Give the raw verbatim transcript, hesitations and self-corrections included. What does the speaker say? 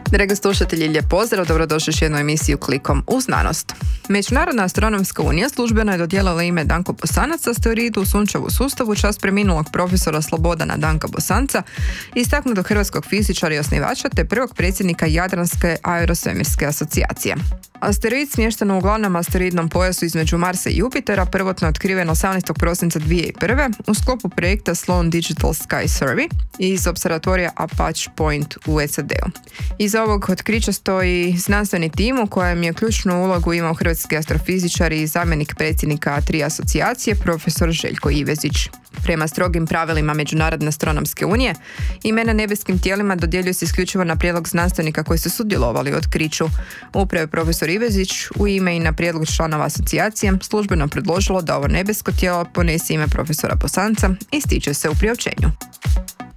Dragi slušatelji, lijep pozdrav, dobrodošli u jednu emisiju Klikom u znanost. Međunarodna astronomska unija službeno je dodijelila ime Danko Bosanac asteroidu u Sunčevu sustavu, čast preminulog profesora Slobodana Danka Bosanca, istaknutog hrvatskog fizičara i osnivača te prvog predsjednika Jadranske aerosvemirske asocijacije. Asteroid smješten u glavnom asteroidnom pojasu između Marsa i Jupitera prvotno je otkriven osamnaestog prosinca dvije tisuće prve. u sklopu projekta Sloan Digital Sky Survey iz observatorija Apache Point u S A D-u. Iza ovog otkrića stoji znanstveni tim u kojem je ključnu ulogu imao hrvatski astrofizičar i zamjenik predsjednika tri asocijacije, profesor Željko Ivezić. Prema strogim pravilima Međunarodne astronomske unije, imena nebeskim tijelima dodjeljuju se isključivo na prijedlog znanstvenika koji su sudjelovali u otkriću. Upravo je profesor Ivezić u ime i na prijedlog članova asocijacije službeno predložilo da ovo nebesko tijelo ponese ime profesora Bosanca i stiče se u priopćenju.